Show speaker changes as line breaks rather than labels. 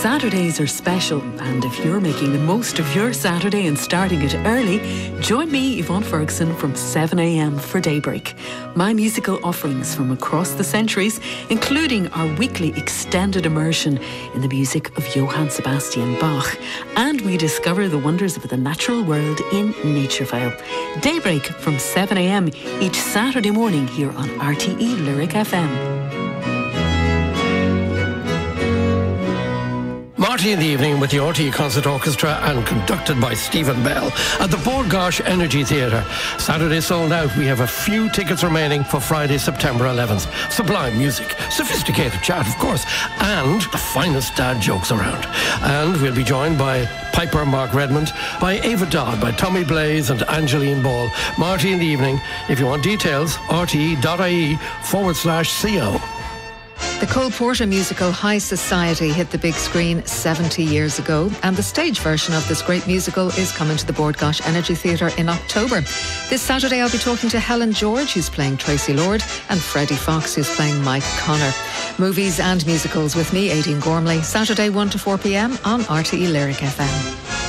Saturdays are special, and if you're making the most of your Saturday and starting it early, join me, Yvonne Ferguson, from 7 a.m. for Daybreak. My musical offerings from across the centuries, including our weekly extended immersion in the music of Johann Sebastian Bach. And we discover the wonders of the natural world in Nature File. Daybreak from 7 a.m. each Saturday morning here on RTE Lyric FM.
Marty in the Evening with the RTE Concert Orchestra and conducted by Stephen Bell at the Bord Gáis Energy Theatre. Saturday sold out. We have a few tickets remaining for Friday, September 11th. Sublime music, sophisticated chat, of course, and the finest dad jokes around. And we'll be joined by Piper Mark Redmond, by Ava Dodd, by Tommy Blaze and Angeline Ball. Marty in the Evening. If you want details, rte.ie/CO.
The Cole Porter musical High Society hit the big screen 70 years ago, and the stage version of this great musical is coming to the Bord Gáis Energy Theatre in October. This Saturday I'll be talking to Helen George, who's playing Tracy Lord, and Freddie Fox, who's playing Mike Connor. Movies and musicals with me, Aideen Gormley, Saturday 1 to 4 p.m. on RTE Lyric FM.